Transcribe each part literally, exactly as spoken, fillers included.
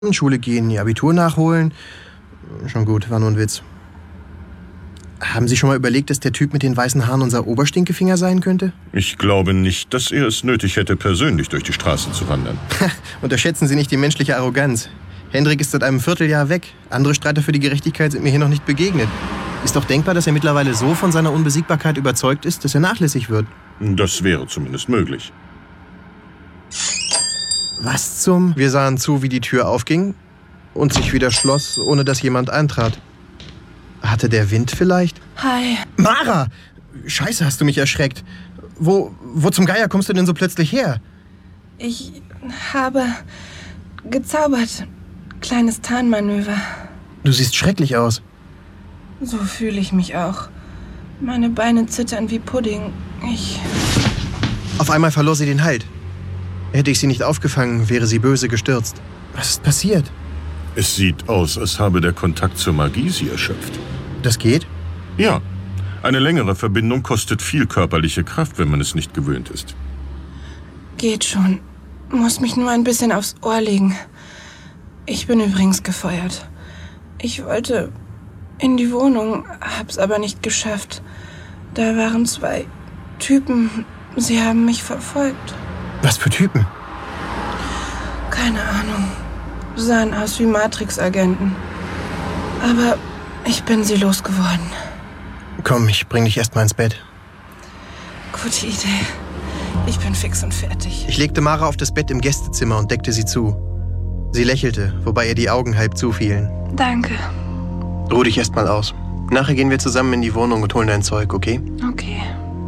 Schule gehen, ihr Abitur nachholen. Schon gut, war nur ein Witz. Haben Sie schon mal überlegt, dass der Typ mit den weißen Haaren unser Oberstinkefinger sein könnte? Ich glaube nicht, dass er es nötig hätte, persönlich durch die Straßen zu wandern. Unterschätzen Sie nicht die menschliche Arroganz. Hendrik ist seit einem Vierteljahr weg. Andere Streiter für die Gerechtigkeit sind mir hier noch nicht begegnet. Ist doch denkbar, dass er mittlerweile so von seiner Unbesiegbarkeit überzeugt ist, dass er nachlässig wird. Das wäre zumindest möglich. Was zum... Wir sahen zu, wie die Tür aufging und sich wieder schloss, ohne dass jemand eintrat. Hatte der Wind vielleicht? Hi. Mara! Scheiße, hast du mich erschreckt. Wo, wo zum Geier kommst du denn so plötzlich her? Ich habe gezaubert. Kleines Tarnmanöver. Du siehst schrecklich aus. So fühle ich mich auch. Meine Beine zittern wie Pudding. Ich... Auf einmal verlor sie den Halt. Hätte ich sie nicht aufgefangen, wäre sie böse gestürzt. Was ist passiert? Es sieht aus, als habe der Kontakt zur Magie sie erschöpft. Das geht? Ja. Eine längere Verbindung kostet viel körperliche Kraft, wenn man es nicht gewöhnt ist. Geht schon. Muss mich nur ein bisschen aufs Ohr legen. Ich bin übrigens gefeuert. Ich wollte in die Wohnung, hab's aber nicht geschafft. Da waren zwei Typen. Sie haben mich verfolgt. Was für Typen? Keine Ahnung. Sahen aus wie Matrix-Agenten. Aber ich bin sie losgeworden. Komm, ich bring dich erst mal ins Bett. Gute Idee. Ich bin fix und fertig. Ich legte Mara auf das Bett im Gästezimmer und deckte sie zu. Sie lächelte, wobei ihr die Augen halb zufielen. Danke. Ruh dich erst mal aus. Nachher gehen wir zusammen in die Wohnung und holen dein Zeug, okay? Okay.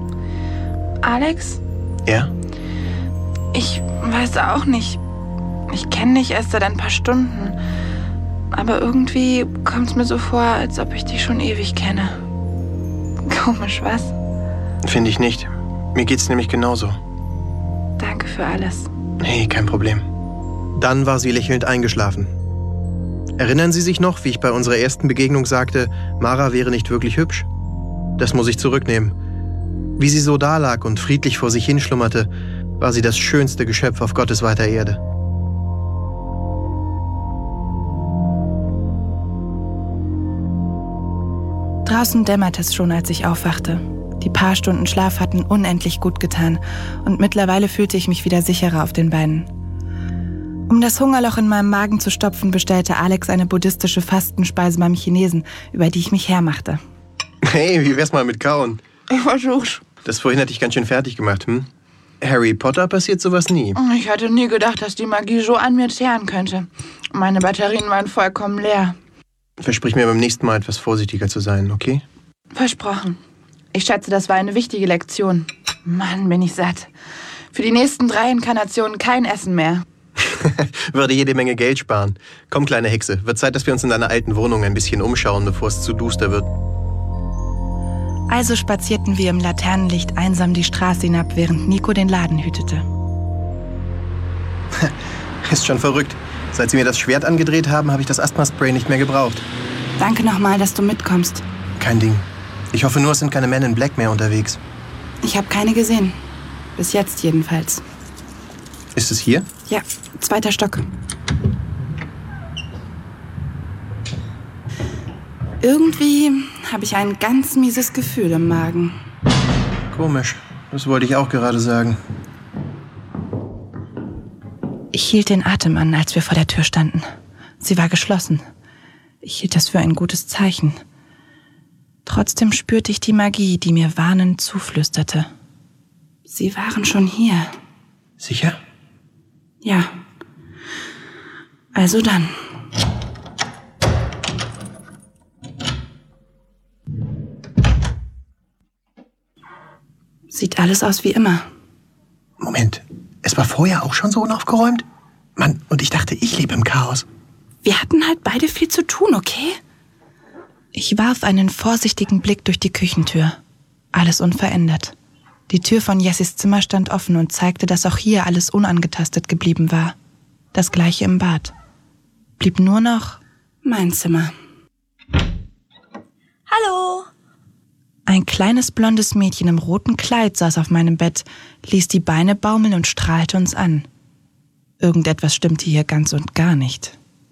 Alex? Ja? Ich weiß auch nicht. Ich kenne dich erst seit ein paar Stunden. Aber irgendwie kommt es mir so vor, als ob ich dich schon ewig kenne. Komisch, was? Finde ich nicht. Mir geht's nämlich genauso. Danke für alles. Hey, kein Problem. Dann war sie lächelnd eingeschlafen. Erinnern Sie sich noch, wie ich bei unserer ersten Begegnung sagte, Mara wäre nicht wirklich hübsch? Das muss ich zurücknehmen. Wie sie so dalag und friedlich vor sich hinschlummerte, war sie das schönste Geschöpf auf Gottes weiter Erde. Draußen dämmerte es schon, als ich aufwachte. Die paar Stunden Schlaf hatten unendlich gut getan und mittlerweile fühlte ich mich wieder sicherer auf den Beinen. Um das Hungerloch in meinem Magen zu stopfen, bestellte Alex eine buddhistische Fastenspeise beim Chinesen, über die ich mich hermachte. Hey, wie wär's mal mit Kauen? Ich versuch's. Das vorhin hatte ich ganz schön fertig gemacht, hm? Harry Potter passiert sowas nie. Ich hatte nie gedacht, dass die Magie so an mir zehren könnte. Meine Batterien waren vollkommen leer. Versprich mir beim nächsten Mal etwas vorsichtiger zu sein, okay? Versprochen. Ich schätze, das war eine wichtige Lektion. Mann, bin ich satt. Für die nächsten drei Inkarnationen kein Essen mehr. Würde jede Menge Geld sparen. Komm, kleine Hexe, wird Zeit, dass wir uns in deiner alten Wohnung ein bisschen umschauen, bevor es zu duster wird. Also spazierten wir im Laternenlicht einsam die Straße hinab, während Nico den Laden hütete. Ist schon verrückt. Seit sie mir das Schwert angedreht haben, habe ich das Asthma-Spray nicht mehr gebraucht. Danke nochmal, dass du mitkommst. Kein Ding. Ich hoffe nur, es sind keine Men in Black mehr unterwegs. Ich habe keine gesehen. Bis jetzt jedenfalls. Ist es hier? Ja, zweiter Stock. Irgendwie habe ich ein ganz mieses Gefühl im Magen. Komisch. Das wollte ich auch gerade sagen. Ich hielt den Atem an, als wir vor der Tür standen. Sie war geschlossen. Ich hielt das für ein gutes Zeichen. Trotzdem spürte ich die Magie, die mir warnend zuflüsterte. Sie waren schon hier. Sicher? Ja. Also dann. Sieht alles aus wie immer. Moment, es war vorher auch schon so unaufgeräumt? Mann, und ich dachte, ich lebe im Chaos. Wir hatten halt beide viel zu tun, okay? Ich warf einen vorsichtigen Blick durch die Küchentür. Alles unverändert. Die Tür von Jessis Zimmer stand offen und zeigte, dass auch hier alles unangetastet geblieben war. Das gleiche im Bad. Blieb nur noch mein Zimmer. Hallo! Ein kleines blondes Mädchen im roten Kleid saß auf meinem Bett, ließ die Beine baumeln und strahlte uns an. Irgendetwas stimmte hier ganz und gar nicht.